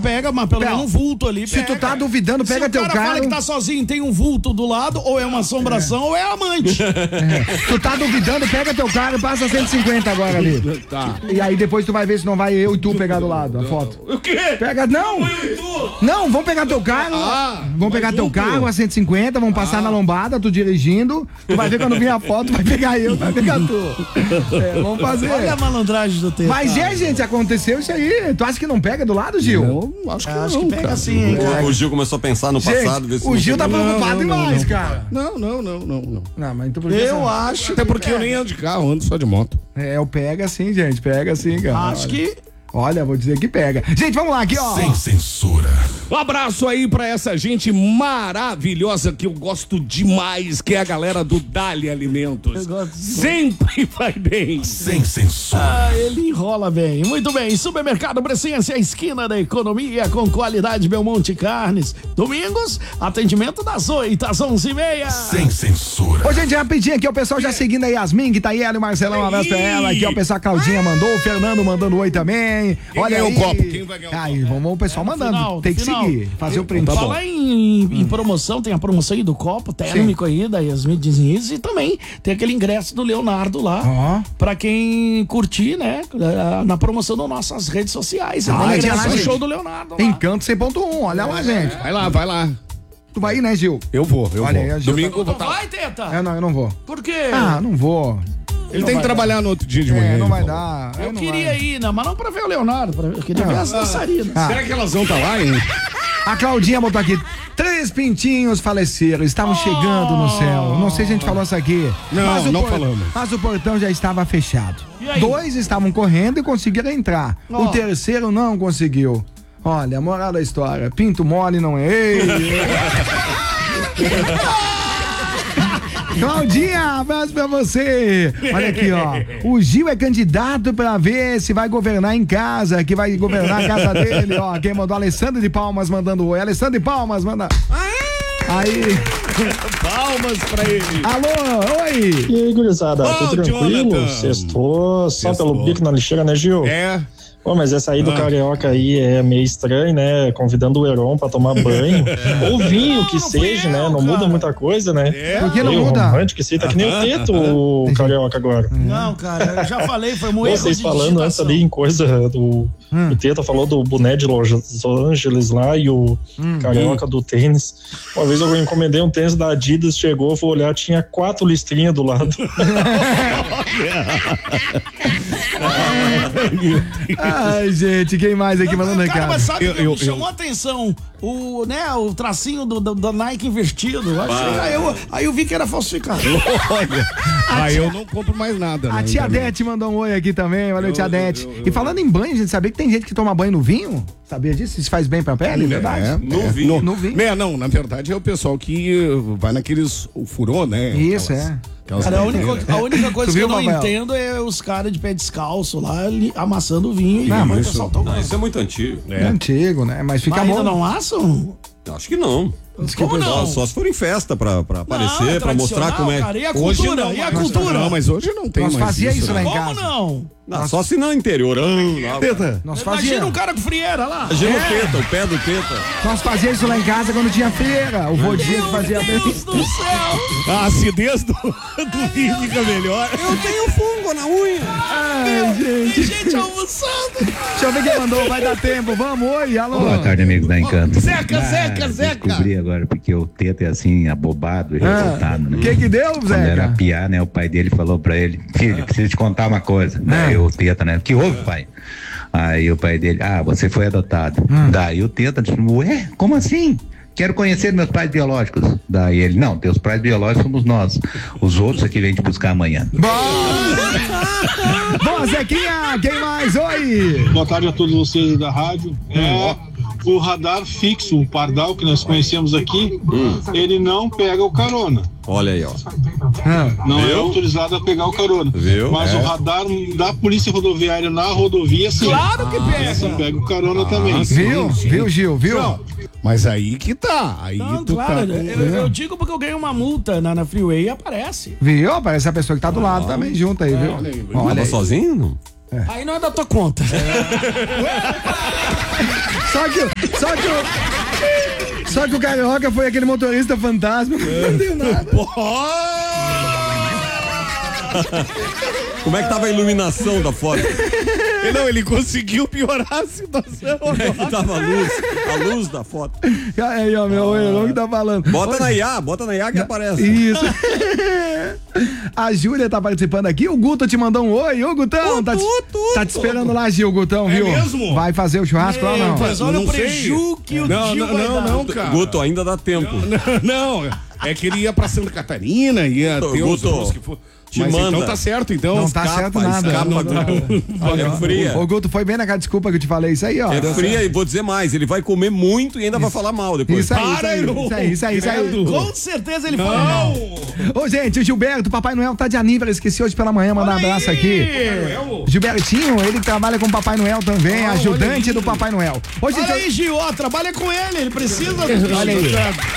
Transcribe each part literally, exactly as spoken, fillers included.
pega, mas pelo menos um vulto ali. Se tu tá duvidando, pega teu carro. Se o cara fala que tá sozinho, tem um vulto do lado, ou é uma assombração, é. ou é amante. É. Tu tá duvidando, pega teu carro e passa cento e cinquenta agora ali. Tá. E aí depois tu vai ver se não vai eu e tu pegar do lado a foto. O quê? Pega, não. Não, vamos pegar teu carro. Ah, vamos pegar teu carro a cento e cinquenta, vamos passar ah. na lombada, tu dirigindo. Tu vai ver quando vir a foto, vai pegar eu, vai pegar tu. É, vamos fazer. Olha a malandragem do tempo. Mas é, gente, aconteceu isso aí. Tu acha que não pega do lado, Gil? Eu acho que, é, não, acho que pega cara. sim, hein, cara. O Gil começou a pensar no passado. Gente, ver se o Gil tá pegou. preocupado não, não, demais, não, cara. Não, não, não, não, não. Não, mas então por que Eu você... acho. Até porque eu nem ando de carro, ando só de moto. É, eu pega sim, gente, pega sim, cara. Acho que... Olha, vou dizer que pega. Gente, vamos lá aqui, ó. Sem censura. Um abraço aí pra essa gente maravilhosa que eu gosto demais, que é a galera do Dali Alimentos. Sempre vai bem. Sem censura. Ah, ele enrola bem. Muito bem. Supermercado Bresciense, a esquina da economia, com qualidade Belmonte Carnes. Domingos, atendimento das oito às onze e meia. Sem censura. Ô, gente, rapidinho aqui, o pessoal já seguindo a Yasmin, que tá aí, ela e o Marcelão, um abraço pra ela. Aqui, ó, o pessoal, a Claudinha mandou, o Fernando mandando oi também. Quem Olha ganhou aí. o copo? Quem vai ganhar o Aí, copo? vamos o pessoal É, mandando. final, tem que final. seguir, fazer o print. Tá Falar em, em promoção, tem a promoção aí do copo térmico aí da Yasmin Diniz e também tem aquele ingresso do Leonardo lá, Ó. pra quem curtir, né, na promoção das nossas redes sociais. Ah, Tem é ingresso lá, no gente. show do Leonardo lá. Encanto cem ponto um, olha lá, gente. Vai lá, vai lá. Tu vai ir, né, Gil? Eu vou, eu Olha aí, vou. a Gil Domingo tá- eu vou Então estar. vai, Teta. Eu não, eu não vou. Por quê? Ah, não vou. Ele tem que trabalhar no outro dia de manhã. É, não ele vai falou. dar. Eu não queria vai. ir, não, mas não pra ver o Leonardo, pra, eu queria ver as dançarinas. Ah. Será que elas vão estar lá, hein? A Claudinha botou aqui, três pintinhos faleceram, estavam chegando no céu. Não sei se a gente falou isso aqui. Não, mas o não por- falamos. Mas o portão já estava fechado. E aí? Dois estavam correndo e conseguiram entrar. Ó. O terceiro não conseguiu. Olha, a moral da história, pinto mole não é ele. Claudinha, abraço pra você. Olha aqui, ó. O Gil é candidato pra ver se vai governar em casa, que vai governar a casa dele, ó. Quem mandou? Alessandro de Palmas mandando oi. Alessandro de Palmas, manda. Aí. Palmas pra ele. Alô, oi. E aí, gurizada, Ô, tudo tranquilo? Jonathan. Sextou, só Sextou. pelo bico na lixeira, né, Gil? É. Pô, mas essa aí do Ah. Carioca aí é meio estranho, né? Convidando o Heron pra tomar banho. Ou vinho, que Não, fui seja, eu, né? Não cara. muda muita coisa, né? É. Por que não Meio muda? romântico, esse aí tá que nem o Teto, o Carioca agora. Não, cara, eu já falei, foi um erro Vocês de falando antes digitação. ali em coisa do. Hum. O Teta falou do boné de Los Angeles lá e o Hum. Carioca do tênis. Uma vez eu encomendei um tênis da Adidas, chegou, vou olhar, tinha quatro listrinhas do lado. Ai, gente, quem mais aqui mandando Cara, recado? mas sabe Eu- que eu- me chamou a atenção o, né, o tracinho do, do, do Nike invertido. Eu achei- aí, eu, aí eu vi que era falsificado. Olha. Aí eu não compro mais nada. A né, tia internet. Dete mandou um oi aqui também. Valeu, tia Eu- Dete. eu- eu- E falando em banho, gente, sabia que tem gente que toma banho no vinho? Sabia disso? Isso faz bem pra pele, é verdade? É, No é. vinho. No vinho. É, não, na verdade é o pessoal que uh, vai naqueles o furô, né? Isso, é. aquelas Cara, a bandeiras. única, a única coisa Tu que viu, eu não Rafael? entendo é os caras de pé descalço lá li- amassando o vinho Não, e mas o isso- pessoal tomando. Ah, isso é muito antigo. É antigo, né? Mas fica Mas bom. ainda não assam? Acho que não. Como não? Só, só se for em festa pra, pra Não, aparecer, é pra mostrar como é. cara. E a Hoje cultura? não, e a mas- cultura? Não, mas hoje não tem Nós mais fazia isso lá em Como casa. não? Não, só se não interiorão. lá. Nós Imagina fazia, um cara com frieira lá. Imagina o teta, o pé do teta. nós fazia isso lá em casa quando tinha feira. O vô dizia que fazia bem. Deus do céu! A acidez do, do vinho fica melhor. Eu tenho fungo na unha. Ai, gente. Tem gente almoçando. Deixa eu ver quem mandou. Vai dar tempo. Vamos, oi, alô. Boa tarde, amigos da Encanto. Zeca, Zeca, Ah, Zeca. Descobri agora porque o Teta é assim, abobado e revoltado, né? O que que deu, Quando era Zeca? piá, né? O pai dele falou pra ele: Filho, preciso te contar uma coisa. Daí o Teta, né? Que houve, pai? Aí o pai dele: Ah, você foi adotado. Daí o Teta disse: Ué, como assim? Quero conhecer meus pais biológicos. Daí ele: Não, teus pais biológicos somos nós. Os outros aqui vêm te buscar amanhã. Bom, Zequinha, quem mais? Oi. Boa tarde a todos vocês da rádio. É, o radar fixo, o Pardal, que nós conhecemos aqui, ele não pega o carona. Olha aí, ó. Não é Viu? autorizado a pegar o carona. Viu? Mas É. o radar da Polícia Rodoviária na rodovia, sim. Claro que pega. Essa pega o carona também. Viu? Viu, Gil? Viu? Não, mas aí que tá. Aí Não, tu claro, tá. eu, eu digo porque eu ganhei uma multa na, na Freeway e aparece. Viu? Parece a pessoa que tá do lado também junto aí, viu? Olha aí, Olha Tava aí. sozinho? Não? Aí não é da tua conta. Só que Só que o... Só que o Carioca foi aquele motorista fantasma. Não deu nada. Como é que tava a iluminação da foto? Não, ele conseguiu piorar a situação. Como é que tava a luz? A luz da foto. Aí, ó, meu olho, que tá falando. Bota na I A, bota na I A que aparece. Isso. A Júlia tá participando aqui. O Guto te mandou um oi. Ô, Gutão, tá, te, tá te esperando lá, Gil, Gutão, viu? É mesmo? Vai fazer o churrasco lá, não? Mas olha Não o preju que o Não, Gil não, vai não, dar. não, cara. Guto, ainda dá tempo. Não, não, é que ele ia pra Santa Catarina, ia ter uns Guto, voos que for. te Mas manda. então tá certo, então. Não tá Escapa, certo nada. escapa, Não, não, Guto. É fria. Ô, Guto, foi bem naquela desculpa que eu te falei. Isso aí, ó. É fria e vou dizer mais, ele vai comer muito e ainda vai falar mal depois. Isso aí, isso Para, aí, irmão. isso aí, isso aí, isso aí. Credo. Com certeza ele fala. Não! Ô, gente, o Gilberto, Papai Noel tá de aniversário, esqueci hoje pela manhã, mandar um abraço aqui. Gilbertinho, ele que trabalha com o Papai Noel também, ajudante do Papai Noel. Ô, gente, Olha aí, Gil, ó, trabalha com ele, ele precisa. olha aí.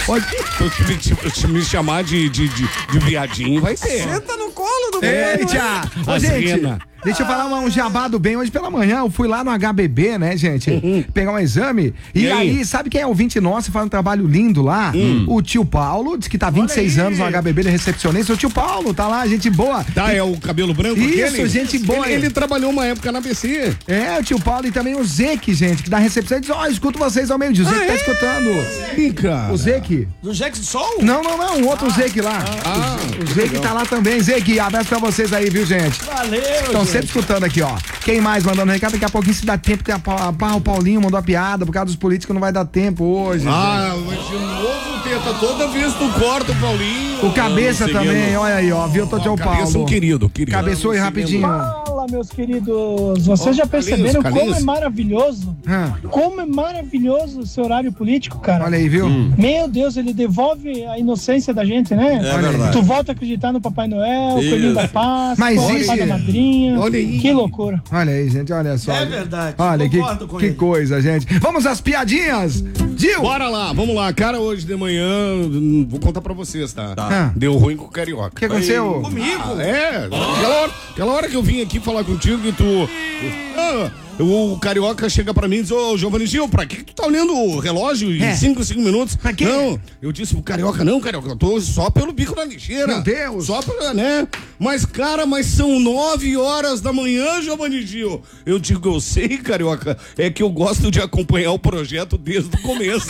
Se me chamar de, de, de, de viadinho, vai ser. Senta no colo do Eita! Ô, As gente, rena. deixa eu falar uma- um jabá do bem. Hoje pela manhã eu fui lá no H B B, né, gente? Pegar um exame. E, E aí? aí? sabe quem é ouvinte nosso e faz um trabalho lindo lá? O tio Paulo, diz que tá vinte e seis anos no H B B, ele é recepcionista. O tio Paulo, tá lá, gente boa. Tá, é o cabelo branco Isso, aquele? gente boa. Ele, ele trabalhou uma época na B C. É, o tio Paulo e também o Zeke, gente, que dá recepção. Ele diz, ó, eu escuto vocês ao meio-dia. O Zeke tá escutando. Ih, cara. O Zeke? Do Jackson Sol? Não, não, não, um outro Zeke lá. Ah, O Zeke tá lá também. Zeke, abraço pra vocês aí, viu, gente? Valeu, Estão gente. sempre escutando aqui, ó. Quem mais mandando recado? Daqui a pouquinho, se dá tempo, tem a, Pa- a, o Paulinho mandou a piada. Por causa dos políticos, não vai dar tempo hoje. ah, mas de novo, Teta, toda vez tu corta o Paulinho. O Cabeça seguindo. também, olha aí, ó. Viu, tô teu Paulo. Cabeça, um querido, querido. Cabeçou aí rapidinho. Fala, meus queridos. Vocês já Carlinhos, perceberam como Carlinhos. é maravilhoso? Ah, Como é maravilhoso esse horário político, cara? olha aí, viu? Meu Deus, ele devolve a inocência da gente, né? É verdade. Tu volta a acreditar no Papai Noel, Isso. Coelhinho da Páscoa, Mas o isso- Pai da Madrinha. Olha aí. Que loucura. Olha aí, gente, olha só. É verdade, Olha, que, concordo com que ele. coisa, gente. Vamos às piadinhas. Gil! Bora lá, vamos lá. Cara, hoje de manhã, hum, vou contar pra vocês, tá? Ah. Deu ruim com o Carioca. O que aconteceu? Comigo? Ah, é, aquela hora, aquela hora que eu vim aqui falar contigo que tu... Ah, o Carioca chega pra mim e diz, ô, Giovanni Gil, pra que tu tá olhando o relógio em É. cinco, cinco minutos? Pra quê? Não, eu disse pro Carioca, não, Carioca, eu tô só pelo bico da lixeira. Meu Deus. Só pra, né? Mas, cara, mas são nove horas da manhã, Giovanni Gil. Eu digo, eu sei, Carioca, é que eu gosto de acompanhar o projeto desde o começo.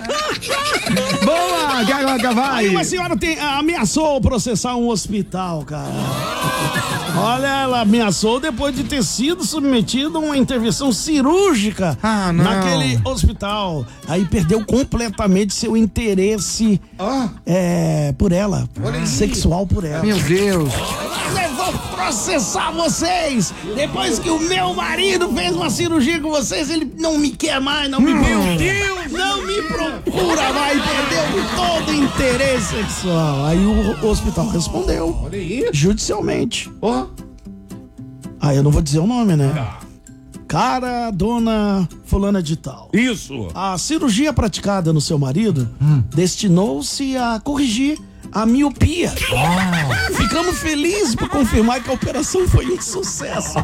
Boa, Carioca, vai! Aí uma senhora tem- ameaçou processar um hospital, cara. Olha, ela ameaçou depois de ter sido submetida a uma intervenção cirúrgica Ah, não. naquele hospital. Aí perdeu completamente seu interesse Ah. é, por ela, sexual por ela. Meu Deus. Eu vou processar vocês! Depois que o meu marido fez uma cirurgia com vocês, ele não me quer mais, não me... Meu Deus! Não me procura mais, perdeu todo o interesse sexual. Aí o, o hospital respondeu, Olha aí. judicialmente. Ó. Ah, eu não vou dizer o nome, né? Cara, dona fulana de tal. Isso. A cirurgia praticada no seu marido destinou-se a corrigir a miopia. Ficamos felizes por confirmar que a operação foi um sucesso.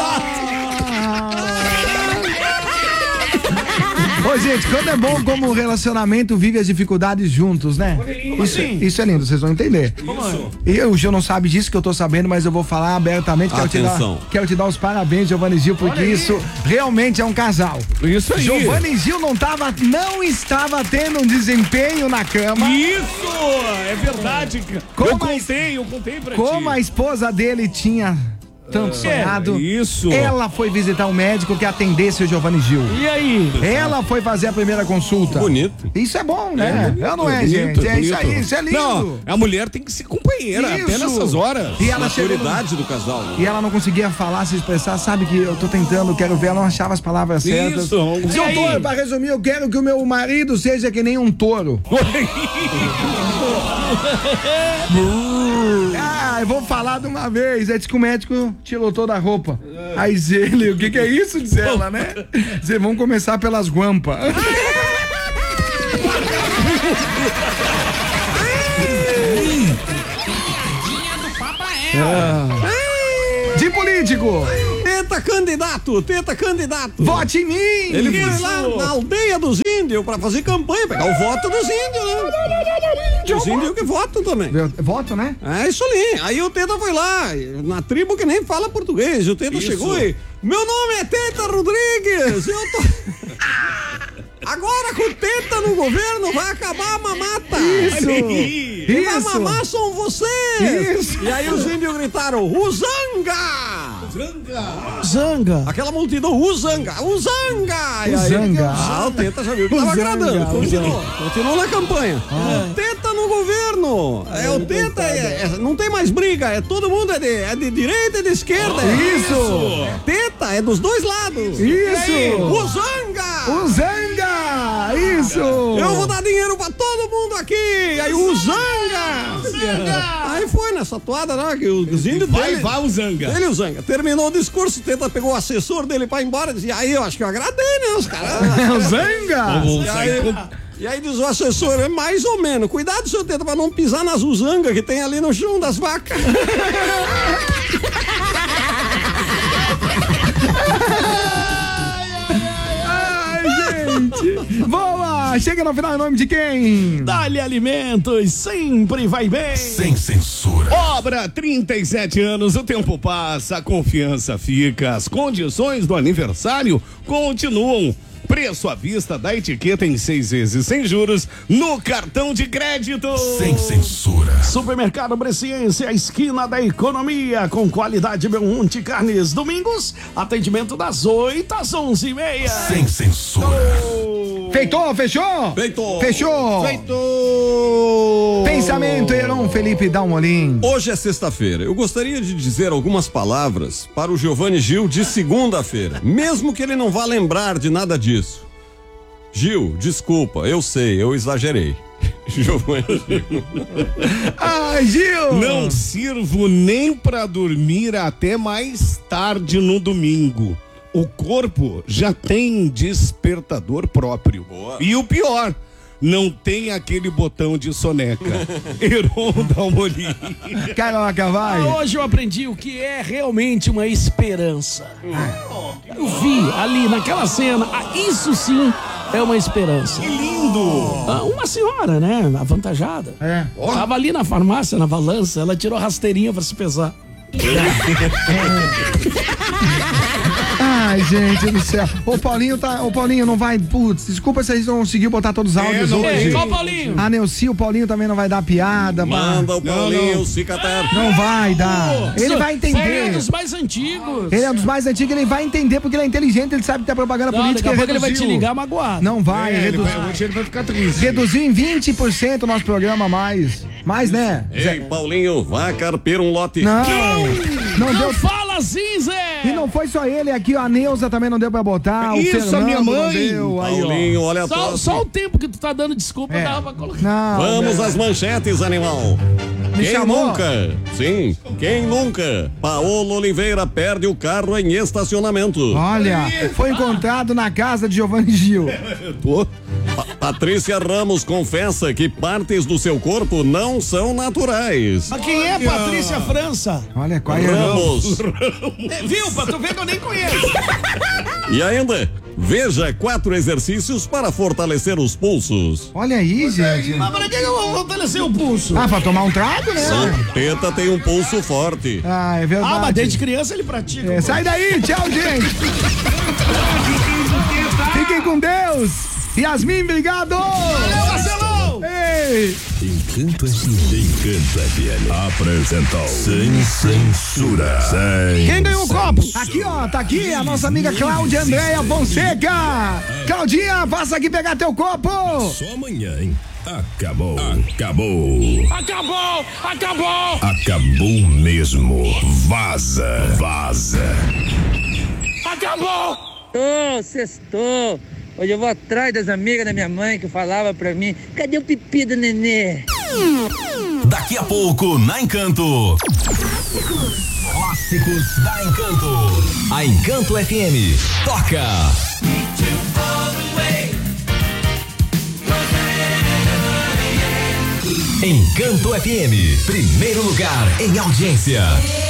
Ô, gente, quando é bom como o relacionamento vive as dificuldades juntos, né? Isso, isso é lindo, vocês vão entender. E o Gil não sabe disso que eu tô sabendo, mas eu vou falar abertamente. Quero te, dar, Atenção. quero te dar os parabéns, Giovanni Gil, porque isso realmente é um casal. Isso aí. Giovanni Gil não tava, não estava tendo um desempenho na cama. Isso! É verdade. cara. Como eu a- contei, eu contei pra Como ti. a esposa dele tinha tanto sonhado. isso. Ela foi visitar um médico que atendesse o Giovanni Gil. E aí? Ela foi fazer a primeira consulta. Bonito. Isso é bom, né? É, não é, bonito, gente? É isso bonito. aí, isso é lindo. Não, a mulher tem que ser companheira, Isso. até nessas horas. E ela chegou no- Maturidade do casal. né? E ela não conseguia falar, se expressar, sabe que eu tô tentando, quero ver, ela não achava as palavras certas. Isso. E Seu aí? touro, pra resumir, eu quero que o meu marido seja que nem um touro. Ah, eu vou falar de uma vez. Aí diz que o médico tirou toda a roupa. Aí diz ele, o que que é isso? Diz ela, né? Diz, vamos começar pelas guampas. Ah. De político, Tenta candidato, tenta candidato. vote em mim! Ele foi lá na aldeia dos índios índios pra fazer campanha, pegar o voto dos índios, né? Os índios que votam também. Voto, né? É isso ali. Aí o Teta foi lá, na tribo que nem fala português. O Teta Isso. chegou e... Meu nome é Teta Rodrigues. Eu tô... Agora com o Teta no governo vai acabar a mamata. Isso. Quem vai Isso. mamar são vocês. Isso. E aí os índios gritaram, Uzanga! Zanga. Aquela multidão, Uzanga, Uzanga! E aí, Uzanga. ah, o Teta já viu que tava Uzanga, agradando. Continuou, Uzanga. continuou na campanha. Ah. O Teta no governo. É, o Teta é, é- não tem mais briga, é todo mundo é de, é de direita e de esquerda. Isso. É Teta é dos dois lados. Isso. Uzanga! O Zanga! Isso! Eu vou dar dinheiro pra todo mundo aqui! Aí o Zanga! Aí foi nessa toada, né? Que os índios Vai, dele, vai o Zanga. Ele e o Zanga. Terminou o discurso, o Teta pegou o assessor dele pra ir embora e disse, aí eu acho que eu agradei, né? Os caras. O Zanga! Vamos E sair aí, com... e aí diz o assessor, é mais ou menos. Cuidado, seu Teta, pra não pisar nas uzangas que tem ali no chão das vacas. Ai, gente! Boa! Chega no final em nome de quem? Dali Alimentos, sempre vai bem. Sem censura. Obra, trinta e sete anos, o tempo passa, a confiança fica, as condições do aniversário continuam. Preço à vista da etiqueta em seis vezes sem juros no cartão de crédito. Sem censura. Supermercado Bresciense, a esquina da economia, com qualidade Belmonte Carnes. Domingos, atendimento das oito às onze e meia. Sem censura. Feitou, fechou? Feito! Fechou! Feito! Pensamento, Heron Felipe Dalmolin. Hoje é sexta-feira. Eu gostaria de dizer algumas palavras para o Giovanni Gil de segunda-feira, mesmo que ele não vá lembrar de nada disso. Gil, desculpa, eu sei, eu exagerei. Giovanni Gil. Ai, Gil! Não sirvo nem pra dormir até mais tarde no domingo. O corpo já tem despertador próprio. Boa. E o pior, não tem aquele botão de soneca. Heron Dalmolin. Carioca, vai! Ah, hoje eu aprendi o que é realmente uma esperança. Eu vi ali naquela cena, ah, isso sim é uma esperança. Que lindo! Ah, uma senhora, né, avantajada. É. Tava ali na farmácia, na balança, ela tirou a rasteirinha pra se pesar. Ai, gente do céu. O Paulinho tá. O Paulinho não vai. Putz, desculpa se a gente não conseguiu botar todos os áudios não hoje. Ei, qual Paulinho? A Neuci, o Paulinho também não vai dar piada, mano. Manda o Paulinho, o Cicater. Não vai dar. Ele vai Ele é entender. dos mais antigos. Ele é um dos mais antigos, ele vai entender porque ele é inteligente, ele sabe que tem propaganda Não, política. daqui a pouco ele vai te reduziu. ligar magoado. Não vai, É, ele redu- vai, hoje ele vai ficar triste. reduziu em vinte por cento o nosso programa a mais. Mais, né? Ei, Paulinho, vá carpir um lote. Não, não Não deu. fala assim, Zé! E não foi só ele aqui, ó, a Neuza também não deu pra botar. Isso, o a Fernando minha não mãe. deu, aí, ó. Paulinho, olha Só, só. só o tempo que tu tá dando desculpa É. dava pra colocar. Não, Vamos não. às manchetes, animal. Me Quem chamou? nunca? Sim, quem nunca? Paolo Oliveira perde o carro em estacionamento. Olha, foi encontrado na casa de Giovanni Gil. Tô. Pa- Patrícia Ramos confessa que partes do seu corpo não são naturais. Mas quem é Patrícia França? Olha, qual é? Ramos. É, viu? Pra tu ver que eu nem conheço. E ainda, veja quatro exercícios para fortalecer os pulsos. Olha aí, gente. Mas pra que eu vou fortalecer o pulso? Ah, pra tomar um trago, né? O Teta tem um pulso forte. Ah, é verdade. Ah, mas desde criança ele pratica. É, sai daí, tchau, gente. Fiquem com Deus. Yasmin, obrigado. Marcelão! Ei. Encanto F M. Encanto F M. Apresentou. Sem censura. Sem Quem ganhou o copo? Aqui, ó, tá aqui a nossa amiga Cláudia Andréia Fonseca. Claudinha, passa aqui pegar teu copo. Só amanhã, hein? Acabou. Acabou. Acabou! Acabou! Acabou mesmo. Vaza. Vaza. Acabou! Ô, sextou. Hoje eu vou atrás das amigas da minha mãe que falava pra mim, cadê o pipi do nenê? Daqui a pouco, na Encanto. Clássicos da Encanto. A Encanto F M. Toca. Encanto F M. Primeiro lugar em audiência.